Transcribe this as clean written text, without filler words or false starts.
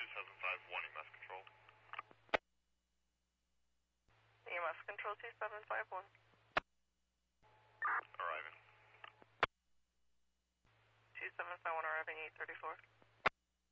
2751 EMS Control. EMS Control 2751. Arriving. 2751 arriving 834.